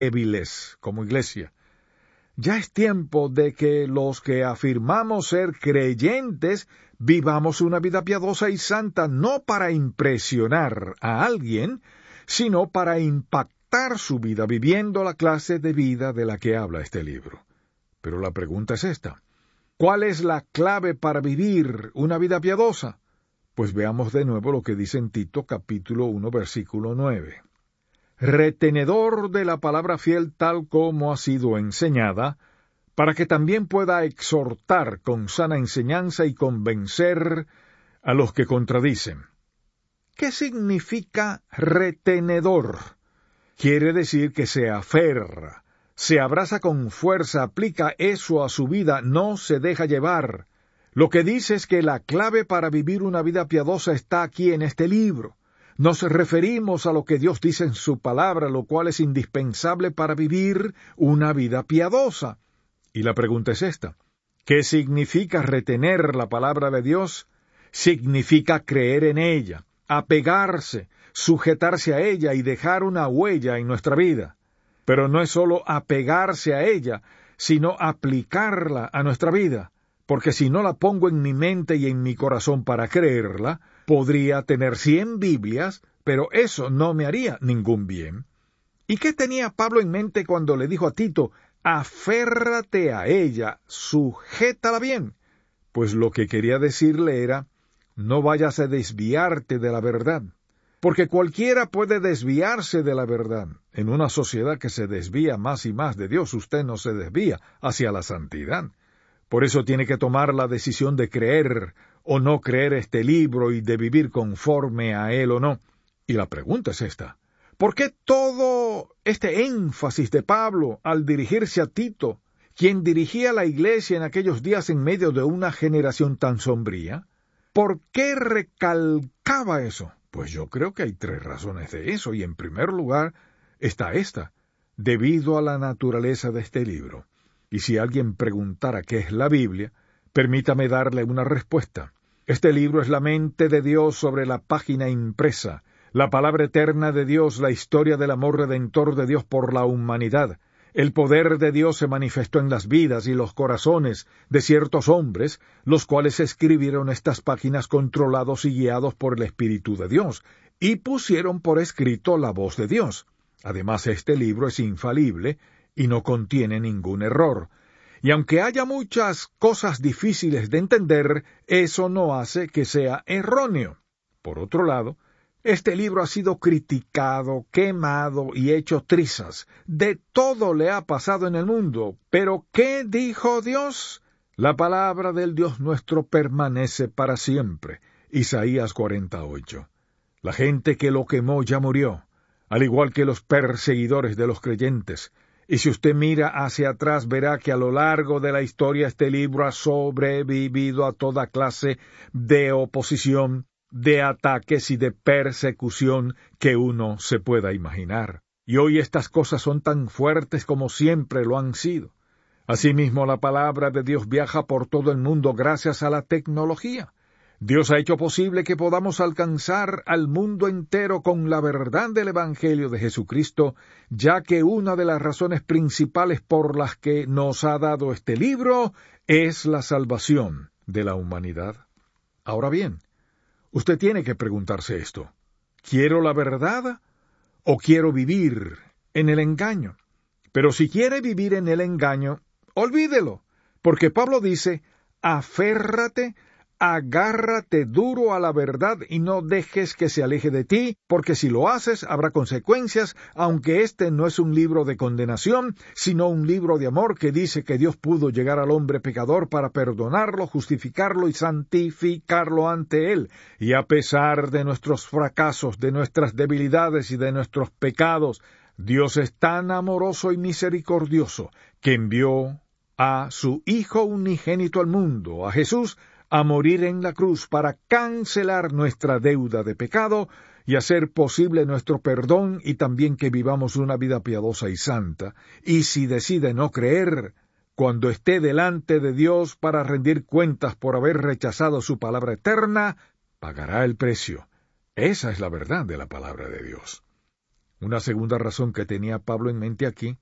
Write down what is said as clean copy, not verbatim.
débiles como iglesia. Ya es tiempo de que los que afirmamos ser creyentes vivamos una vida piadosa y santa, no para impresionar a alguien, sino para impactar su vida viviendo la clase de vida de la que habla este libro. Pero la pregunta es esta: ¿cuál es la clave para vivir una vida piadosa? Pues veamos de nuevo lo que dice en Tito capítulo 1 versículo 9. Retenedor de la palabra fiel tal como ha sido enseñada, para que también pueda exhortar con sana enseñanza y convencer a los que contradicen. ¿Qué significa retenedor? Quiere decir que se aferra, se abraza con fuerza, aplica eso a su vida, no se deja llevar. Lo que dice es que la clave para vivir una vida piadosa está aquí en este libro. Nos referimos a lo que Dios dice en su palabra, lo cual es indispensable para vivir una vida piadosa. Y la pregunta es esta: ¿qué significa retener la palabra de Dios? Significa creer en ella, apegarse, sujetarse a ella y dejar una huella en nuestra vida. Pero no es solo apegarse a ella, sino aplicarla a nuestra vida. Porque si no la pongo en mi mente y en mi corazón para creerla, podría tener 100 Biblias, pero eso no me haría ningún bien. ¿Y qué tenía Pablo en mente cuando le dijo a Tito: aférrate a ella, sujétala bien? Pues lo que quería decirle era: no vayas a desviarte de la verdad, porque cualquiera puede desviarse de la verdad. En una sociedad que se desvía más y más de Dios, usted no se desvía hacia la santidad. Por eso tiene que tomar la decisión de creer o no creer este libro y de vivir conforme a él o no. Y la pregunta es esta: ¿por qué todo este énfasis de Pablo al dirigirse a Tito, quien dirigía la iglesia en aquellos días en medio de una generación tan sombría? ¿Por qué recalcaba eso? Pues yo creo que hay 3 razones de eso, y en primer lugar está esta: debido a la naturaleza de este libro. Y si alguien preguntara qué es la Biblia, permítame darle una respuesta. Este libro es la mente de Dios sobre la página impresa, la palabra eterna de Dios, la historia del amor redentor de Dios por la humanidad. El poder de Dios se manifestó en las vidas y los corazones de ciertos hombres, los cuales escribieron estas páginas controlados y guiados por el Espíritu de Dios, y pusieron por escrito la voz de Dios. Además, este libro es infalible y no contiene ningún error. Y aunque haya muchas cosas difíciles de entender, eso no hace que sea erróneo. Por otro lado, este libro ha sido criticado, quemado y hecho trizas. De todo le ha pasado en el mundo. ¿Pero qué dijo Dios? La palabra del Dios nuestro permanece para siempre. Isaías 48. La gente que lo quemó ya murió, al igual que los perseguidores de los creyentes. Y si usted mira hacia atrás, verá que a lo largo de la historia este libro ha sobrevivido a toda clase de oposición, de ataques y de persecución que uno se pueda imaginar. Y hoy estas cosas son tan fuertes como siempre lo han sido. Asimismo, la palabra de Dios viaja por todo el mundo gracias a la tecnología. Dios ha hecho posible que podamos alcanzar al mundo entero con la verdad del Evangelio de Jesucristo, ya que una de las razones principales por las que nos ha dado este libro es la salvación de la humanidad. Ahora bien, usted tiene que preguntarse esto: ¿quiero la verdad o quiero vivir en el engaño? Pero si quiere vivir en el engaño, olvídelo, porque Pablo dice: aférrate, agárrate duro a la verdad y no dejes que se aleje de ti, porque si lo haces habrá consecuencias, aunque este no es un libro de condenación, sino un libro de amor que dice que Dios pudo llegar al hombre pecador para perdonarlo, justificarlo y santificarlo ante Él. Y a pesar de nuestros fracasos, de nuestras debilidades y de nuestros pecados, Dios es tan amoroso y misericordioso que envió a su Hijo unigénito al mundo, a Jesús, a morir en la cruz para cancelar nuestra deuda de pecado y hacer posible nuestro perdón y también que vivamos una vida piadosa y santa. Y si decide no creer, cuando esté delante de Dios para rendir cuentas por haber rechazado su palabra eterna, pagará el precio. Esa es la verdad de la palabra de Dios. Una segunda razón que tenía Pablo en mente aquí